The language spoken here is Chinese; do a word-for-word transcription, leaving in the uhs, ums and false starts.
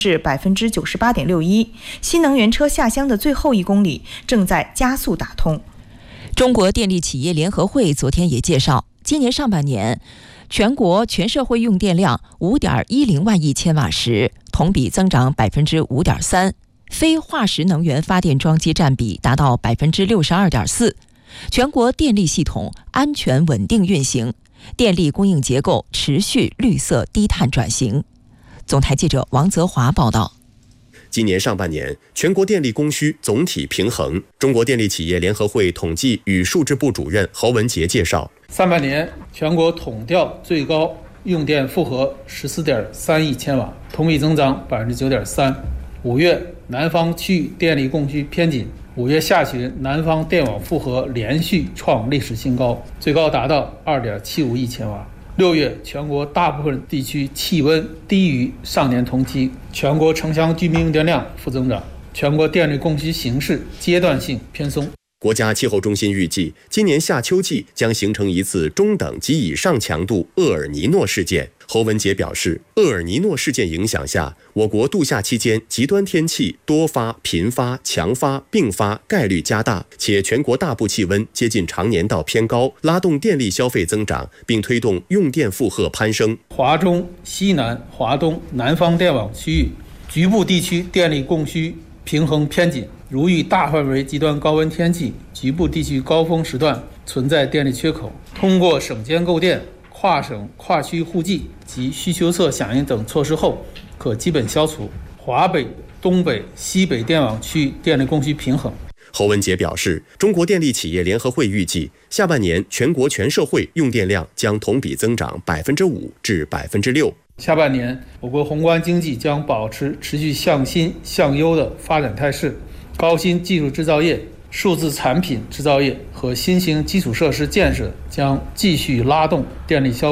至百分之九十八点六一，新能源车下乡的最后一公里正在加速打通。 中国电力企业联合会昨天也介绍，今年上半年全国全社会用电量 五点一零万亿千瓦时，同比增长 百分之五点三， 非化石能源发电装机占比达到 百分之六十二点四， 全国电力系统安全稳定运行，电力供应结构持续绿色低碳转型。总台记者王泽华报道。 今年上半年，全国电力供需总体平衡。中国电力企业联合会统计与数字部主任侯文杰介绍， 上半年全国统调最高用电负荷 十四点三亿千瓦，同比增长 百分之九点三。 五月南方区域电力供需偏紧，五月下旬南方电网负荷连续创历史新高，最高达到 二点七五亿千瓦。六月全国大部分地区气温低于上年同期，全国城乡居民用电量负增长，全国电力供需形势阶段性偏松。 国家气候中心预计，今年夏秋季将形成一次中等及以上强度厄尔尼诺事件。侯文杰表示，厄尔尼诺事件影响下，我国度夏期间极端天气多发、频发、强发、并发概率加大，且全国大部气温接近常年到偏高，拉动电力消费增长，并推动用电负荷攀升。 华中、西南、华东、南方电网区域局部地区电力供需平衡偏紧，如遇大范围极端高温天气，局部地区高峰时段存在电力缺口，通过省间购电、跨省跨区互济及需求侧响应等措施后，可基本消除华北、东北、西北电网区域电力供需平衡。 侯文杰表示，中国电力企业联合会预计，下半年全国全社会用电量将同比增长 百分之五 至 百分之六。 下半年，我国宏观经济将保持持续向新向优的发展态势，高新技术制造业、数字产品制造业和新型基础设施建设将继续拉动电力消费。